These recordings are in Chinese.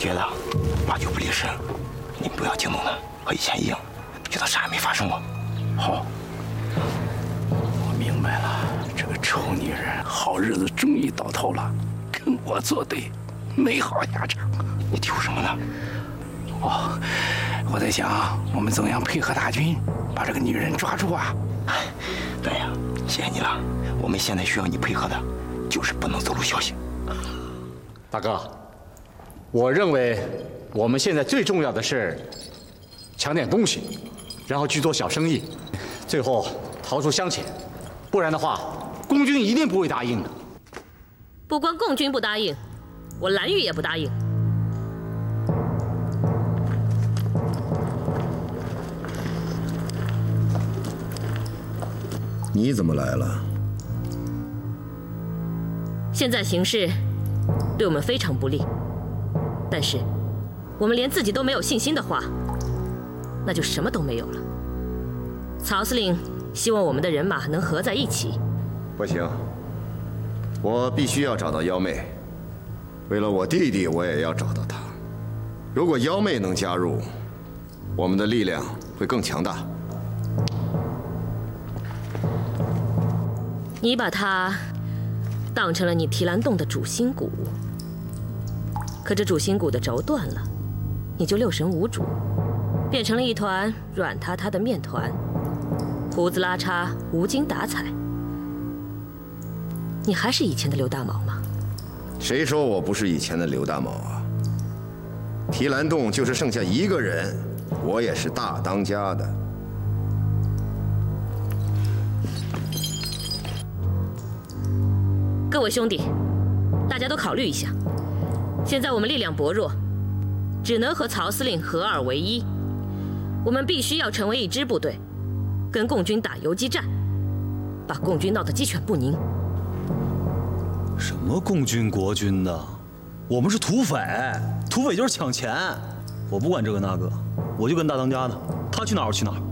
觉得八九不离十，你不要惊动他，和以前一样，就当啥也没发生过。好， 我明白了，这个臭女人好日子终于到头了，跟我作对，没好下场。 你提什么呢？ 哦，我在想，我们怎样配合大军，把这个女人抓住啊？ 对呀，谢谢你了。我们现在需要你配合的，就是不能走漏消息。 大哥，我认为我们现在最重要的是抢点东西，然后去做小生意，最后逃出乡潜。不然的话，共军一定不会答应的。 不光共军不答应，我蓝玉也不答应。 你怎么来了？ 现在形势对我们非常不利，但是我们连自己都没有信心的话，那就什么都没有了。曹司令希望我们的人马能合在一起。 不行，我必须要找到幺妹。为了我弟弟，我也要找到她。如果幺妹能加入，我们的力量会更强大。 你把它当成了你提篮洞的主心骨，可这主心骨的轴断了，你就六神无主，变成了一团软塌塌的面团，胡子拉碴，无精打采。你还是以前的刘大毛吗？ 谁说我不是以前的刘大毛啊？提篮洞就是剩下一个人，我也是大当家的。 各位兄弟，大家都考虑一下，现在我们力量薄弱，只能和曹司令合二为一。我们必须要成为一支部队，跟共军打游击战，把共军闹得鸡犬不宁。 什么共军国军的？我们是土匪，土匪就是抢钱。我不管这个那个，我就跟大当家的，他去哪儿我去哪儿。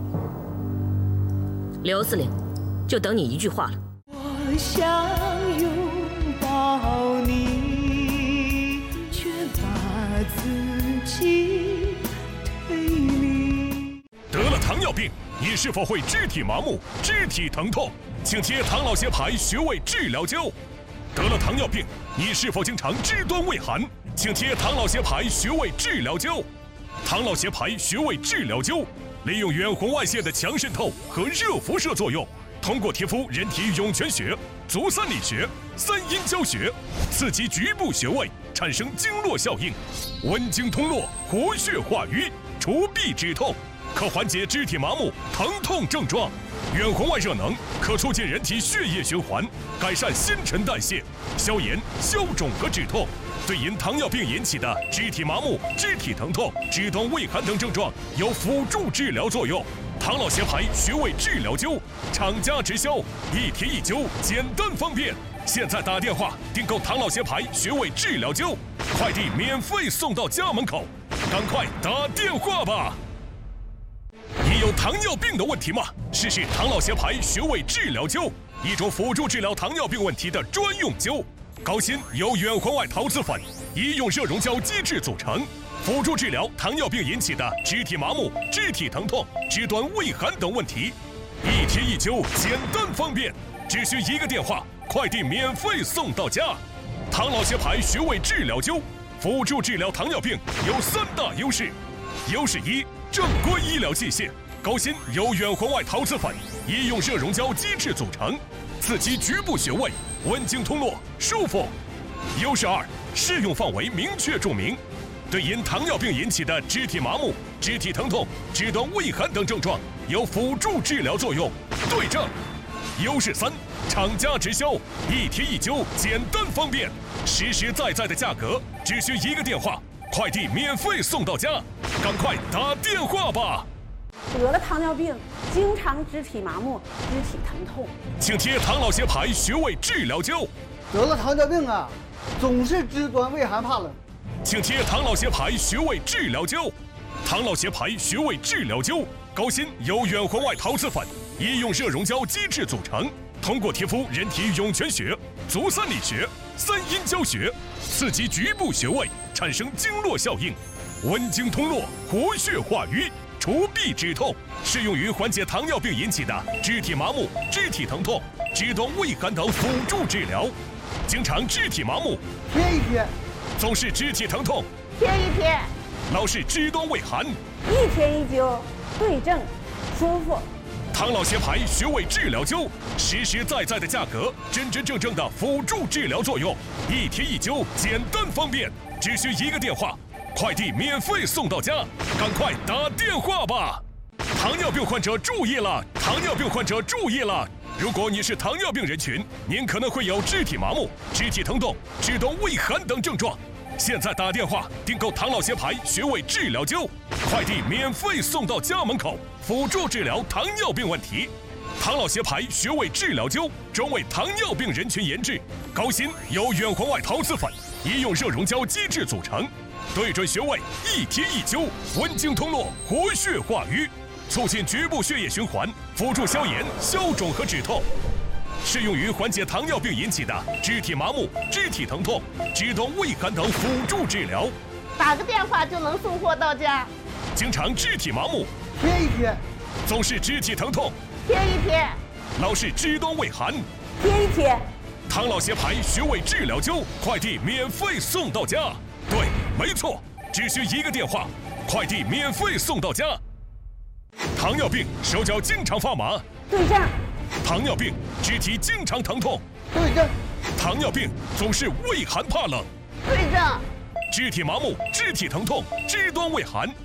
刘司令，就等你一句话了。 我想拥抱你，却把自己推离。 得了糖尿病，你是否会肢体麻木、肢体疼痛？请贴唐老协牌穴位治疗胶。得了糖尿病，你是否经常肢端畏寒？请贴唐老协牌穴位治疗胶。唐老协牌穴位治疗胶利用远红外线的强渗透和热辐射作用，通过贴敷人体涌泉穴、足三里穴、三阴交穴，刺激局部穴位，产生经络效应，温经通络，活血化瘀，除痹止痛，可缓解肢体麻木、疼痛症状。远红外热能可促进人体血液循环，改善新陈代谢，消炎、消肿和止痛。对因糖尿病引起的肢体麻木、肢体疼痛、肢端畏寒等症状有辅助治疗作用。唐老协牌穴位治疗胶，厂家直销，一贴一灸，简单方便。现在打电话订购唐老协牌穴位治疗胶，快递免费送到家门口，赶快打电话吧！你有糖尿病的问题吗？试试唐老协牌穴位治疗胶，一种辅助治疗糖尿病问题的专用胶。高锌由远环外陶瓷粉、医用热熔胶基质组成，辅助治疗糖尿病引起的肢体麻木、肢体疼痛、肢端畏寒等问题。一贴一灸，简单方便，只需一个电话，快递免费送到家。唐老协牌穴位治疗胶，辅助治疗糖尿病有3大优势。优势1，正规医疗器械，高锌由远环外陶瓷粉、医用热熔胶基质组成，刺激局部穴位，温经通络，舒服。优势2，适用范围明确注明，对因糖尿病引起的肢体麻木、肢体疼痛、肢端畏寒等症状有辅助治疗作用。对症。优势3，厂家直销，一贴一灸，简单方便，实实在在的价格，只需一个电话，快递免费送到家，赶快打电话吧！ 得了糖尿病，经常肢体麻木、肢体疼痛， 请贴唐老协牌穴位治疗胶。 得了糖尿病啊，总是肢端畏寒怕冷， 请贴唐老协牌穴位治疗胶。唐老协牌穴位治疗胶，高锌由远环外陶瓷粉、医用热熔胶基质组成，通过贴敷人体涌泉穴、 足三里穴、三阴交穴，刺激局部穴位，产生经络效应，温经通络，活血化瘀，除痹止痛，适用于缓解糖尿病引起的肢体麻木、肢体疼痛、肢端畏寒等辅助治疗。经常肢体麻木， 贴一贴； 总是肢体疼痛， 贴一贴； 老是肢端畏寒， 一贴一灸，对症，舒服。 唐老协牌穴位治疗灸，实实在在的价格，真真正正的辅助治疗作用，一贴一灸，简单方便，只需一个电话，快递免费送到家，赶快打电话吧！糖尿病患者注意了，糖尿病患者注意了！如果你是糖尿病人群，您可能会有肢体麻木、肢体疼痛、肢端畏寒等症状。现在打电话订购唐老协牌穴位治疗灸，快递免费送到家门口，辅助治疗糖尿病问题。唐老协牌穴位治疗灸专为糖尿病人群研制，高芯由远红外陶瓷粉、医用热熔胶基质组成，对准穴位一贴一灸，温经通络，活血化瘀，促进局部血液循环，辅助消炎、消肿和止痛。适用于缓解糖尿病引起的肢体麻木、肢体疼痛、肢端畏寒等辅助治疗。 打个电话就能送货到家。 经常肢体麻木， 贴一贴； 总是肢体疼痛， 贴一贴； 老是肢端畏寒， 贴一贴。 唐老协牌穴位治疗灸，快递免费送到家。对，没错，只需一个电话，快递免费送到家。糖尿病手脚经常发麻， 对症。 糖尿病肢体经常疼痛， 对症； 糖尿病总是畏寒怕冷， 对症； 肢体麻木、肢体疼痛、肢端畏寒，